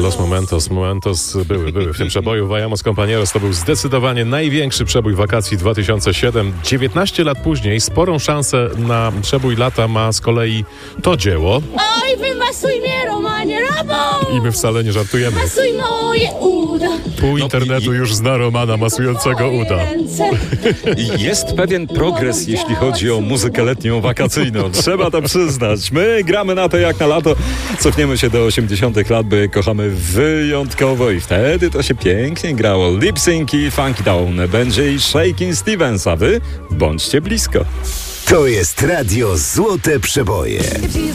Los Momentos były w tym przeboju. Vayamos Compañeros to był zdecydowanie największy przebój wakacji 2007. 19 lat później sporą szansę na przebój lata ma z kolei to dzieło. Oj, wymasuj mnie, Romanie, Rabo! I my wcale nie żartujemy. Masuj moje uda. Pół internetu już zna Romana masującego uda. Jest pewien progres, jeśli chodzi o muzykę letnią, wakacyjną. Trzeba to przyznać. My gramy na to jak na lato. Cofniemy się do 80 lat, by kochamy wyjątkowo i wtedy to się pięknie grało. Lip Sync i Funky Down, będzie i Shakin' Stevens, a wy bądźcie blisko. To jest Radio Złote Przeboje.